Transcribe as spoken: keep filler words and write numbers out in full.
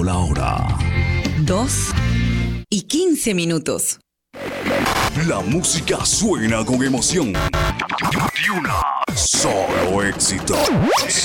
la hora. Dos y quince minutos. La música suena con emoción. Y una solo éxito.